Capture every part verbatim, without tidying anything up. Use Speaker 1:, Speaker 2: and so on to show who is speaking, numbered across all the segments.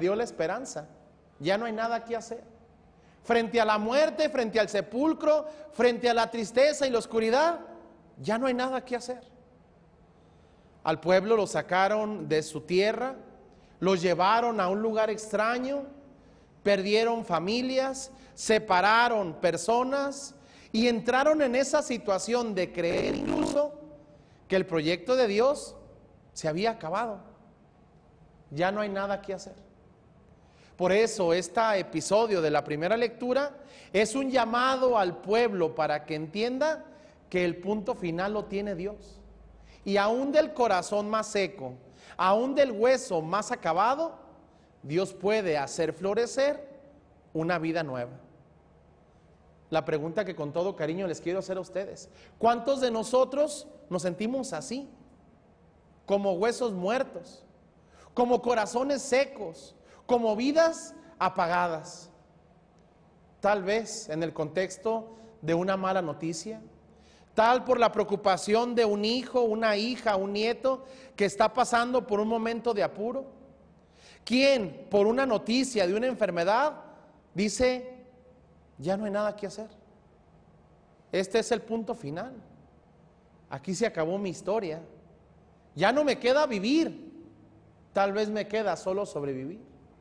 Speaker 1: perdió la esperanza. Ya no hay nada que hacer. Frente a la muerte, frente al sepulcro, frente a la tristeza y la oscuridad, ya no hay nada que hacer. Al pueblo lo sacaron de su tierra, los llevaron a un lugar extraño, perdieron familias, separaron personas y entraron en esa situación de creer incluso que el proyecto de Dios se había acabado. Ya no hay nada que hacer. Por eso este episodio de la primera lectura es un llamado al pueblo para que entienda que el punto final lo tiene Dios. Y aún del corazón más seco, aún del hueso más acabado, Dios puede hacer florecer una vida nueva. La pregunta que con todo cariño les quiero hacer a ustedes: ¿cuántos de nosotros nos sentimos así? Como huesos muertos, como corazones secos, como vidas apagadas. Tal vez en el contexto de una mala noticia, tal por la preocupación de un hijo, una hija, un nieto que está pasando por un momento de apuro. ¿Quién por una noticia de una enfermedad dice, ya no hay nada que hacer? Este es el punto final. Aquí se acabó mi historia. Ya no me queda vivir. Tal vez me queda solo sobrevivir.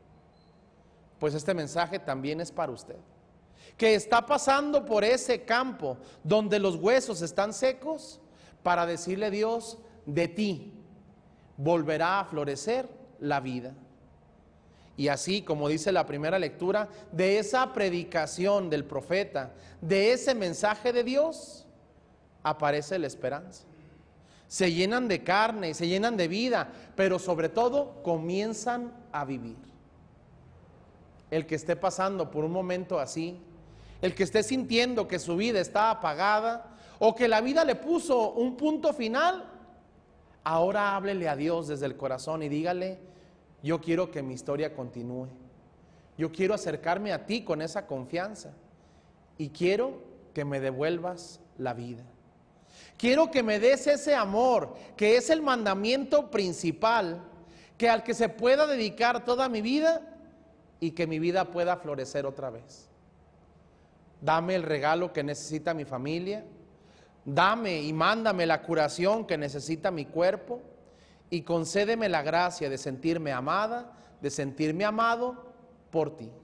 Speaker 1: Pues este mensaje también es para usted, que está pasando por ese campo donde los huesos están secos, para decirle a Dios, de ti volverá a florecer la vida. Y así, como dice la primera lectura, de esa predicación del profeta, de ese mensaje de Dios, aparece la esperanza. Se llenan de carne y se llenan de vida, pero sobre todo comienzan a vivir. El que esté pasando por un momento así, el que esté sintiendo que su vida está apagada o que la vida le puso un punto final, ahora háblele a Dios desde el corazón y dígale, yo quiero que mi historia continúe. Yo quiero acercarme a ti con esa confianza y quiero que me devuelvas la vida. Quiero que me des ese amor que es el mandamiento principal, que al que se pueda dedicar toda mi vida y que mi vida pueda florecer otra vez. Dame el regalo que necesita mi familia, dame y mándame la curación que necesita mi cuerpo y concédeme la gracia de sentirme amada, de sentirme amado por ti.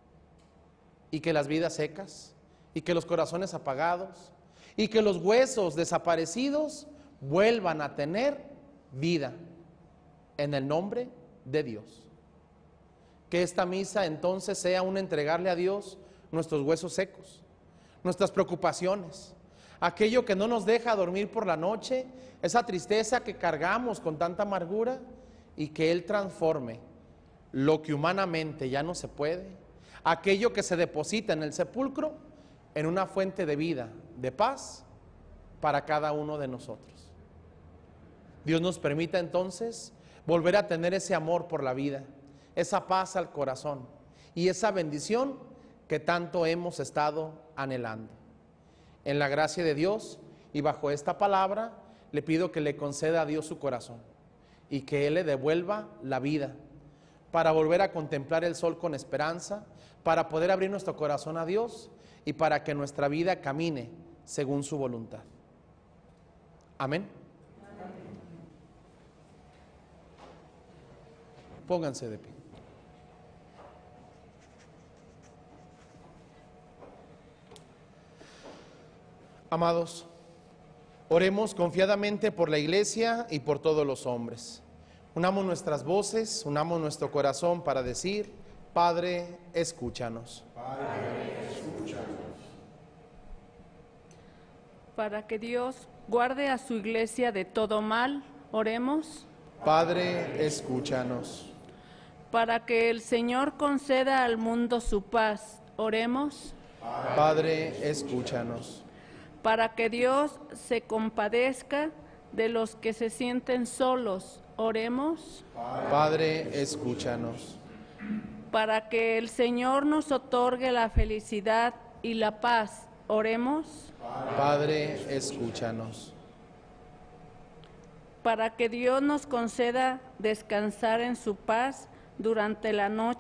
Speaker 1: Y que las vidas secas, y que los corazones apagados, y que los huesos desaparecidos vuelvan a tener vida en el nombre de Dios. Que esta misa entonces sea un entregarle a Dios nuestros huesos secos, nuestras preocupaciones, aquello que no nos deja dormir por la noche, esa tristeza que cargamos con tanta amargura, y que Él transforme lo que humanamente ya no se puede, aquello que se deposita en el sepulcro, en una fuente de vida, de paz para cada uno de nosotros. Dios nos permita entonces volver a tener ese amor por la vida, esa paz al corazón y esa bendición que tanto hemos estado anhelando. En la gracia de Dios y bajo esta palabra, le pido que le conceda a Dios su corazón y que Él le devuelva la vida para volver a contemplar el sol con esperanza, para poder abrir nuestro corazón a Dios y para que nuestra vida camine según su voluntad. Amén. Pónganse de pie. Amados, oremos confiadamente por la iglesia y por todos los hombres. Unamos nuestras voces, unamos nuestro corazón para decir, Padre, escúchanos.
Speaker 2: Padre, escúchanos.
Speaker 3: Para que Dios guarde a su iglesia de todo mal, oremos.
Speaker 1: Padre, escúchanos.
Speaker 3: Para que el Señor conceda al mundo su paz, oremos.
Speaker 1: Padre, escúchanos.
Speaker 3: Para que Dios se compadezca de los que se sienten solos, oremos.
Speaker 1: Padre, escúchanos.
Speaker 3: Para que el Señor nos otorgue la felicidad y la paz, oremos.
Speaker 1: Padre, escúchanos.
Speaker 3: Para que Dios nos conceda descansar en su paz durante la noche.